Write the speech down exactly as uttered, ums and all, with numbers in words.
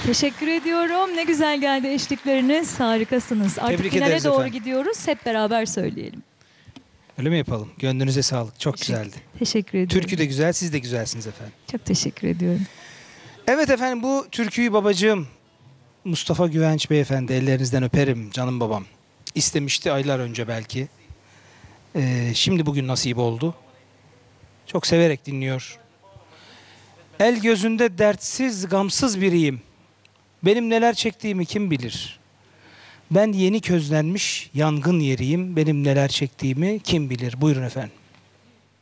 Teşekkür ediyorum. Ne güzel geldi eşlikleriniz. Harikasınız. Artık Tebrik finale ederiz doğru efendim. gidiyoruz. Hep beraber söyleyelim. Öyle mi yapalım? Gönlünüze sağlık. Çok Teşekkür- güzeldi. Teşekkür ediyorum. Türkü de güzel, siz de güzelsiniz efendim. Çok teşekkür ediyorum. Evet efendim, bu türküyü babacığım Mustafa Güvenç Beyefendi, ellerinizden öperim canım babam. İstemişti aylar önce belki. Ee, şimdi bugün nasip oldu. Çok severek dinliyor. El gözünde dertsiz, gamsız biriyim. Benim neler çektiğimi kim bilir? Ben yeni közlenmiş yangın yeriyim. Benim neler çektiğimi kim bilir? Buyurun efendim.